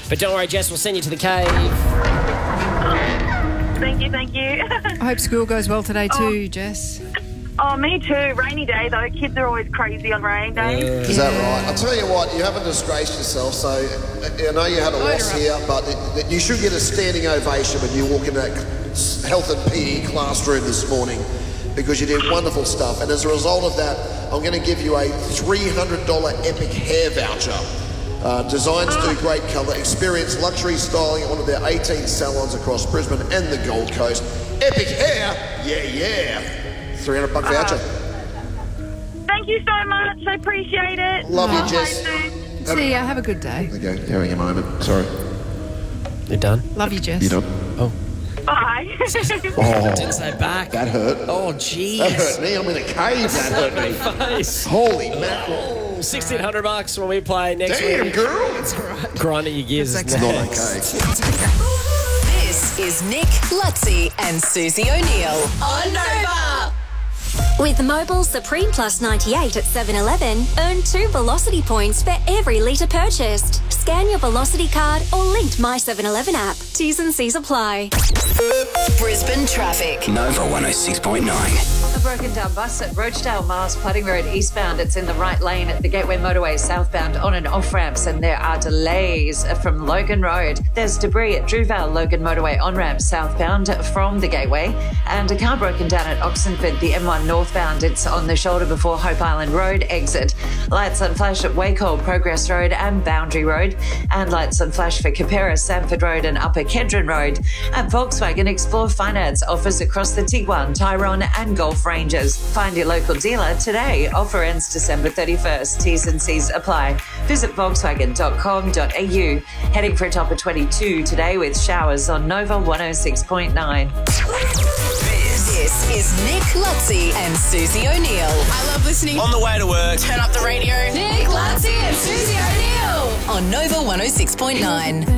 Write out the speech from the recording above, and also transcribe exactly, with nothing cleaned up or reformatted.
But don't worry, Jess, we'll send you to the cave. Thank you, thank you. I hope school goes well today too, oh. Jess. Oh, me too. Rainy day, though. Kids are always crazy on rain days. Uh, Is that right? I'll tell you what, you haven't disgraced yourself, so I know you had a loss here, but it, it, you should get a standing ovation when you walk in that health and P E classroom this morning, because you did wonderful stuff. And as a result of that, I'm going to give you a three hundred dollars Epic hair voucher. Uh, designs do great colour. Experience luxury styling at one of their eighteen salons across Brisbane and the Gold Coast. Epic hair, yeah, yeah. three hundred buck voucher. Uh, thank you so much. I appreciate it. Love you, Jess. See ya. Have a good day. There you go. Having a moment. Sorry. You're done? Love you, Jess. You done? Oh. Bye. Oh, I didn't say back. That hurt. Oh, jeez. That hurt me. I'm in a cave. That hurt me. Face. Holy mackerel. Oh, sixteen hundred bucks when we play next Damn, week. Damn, girl. It's all right. Grinding your gears is not okay. This is Nick, Lutzi and Susie O'Neill on Nova. With Mobile Supreme Plus ninety-eight at seven eleven, earn two Velocity points for every litre purchased. Scan your Velocity card or linked My seven eleven app. T's and C's apply. Brisbane traffic. Nova one oh six point nine. A broken down bus at Rochedale Mars Pudding Road eastbound. It's in the right lane at the Gateway Motorway southbound on and off ramps, and there are delays from Logan Road. There's debris at Drewvale Logan Motorway on ramp southbound from the Gateway, and a car broken down at Oxenford, the M one northbound. It's on the shoulder before Hope Island Road exit. Lights on flash at Wacol Progress Road and Boundary Road, and lights on flash for Capera, Sanford Road and Upper Kedron Road. At Volkswagen, explore finance offers across the Tiguan, Tyrone and Gulf ranges. Find your local dealer today. Offer ends December thirty-first. T's and C's apply. Visit volkswagen dot com dot a u. Heading for a top of twenty-two today with showers on Nova one oh six point nine. This is Nick, Lutzi and Susie O'Neill. I love listening. On the way to work. Turn up the radio. Nick, Lutzi and Susie O'Neill on Nova one oh six point nine.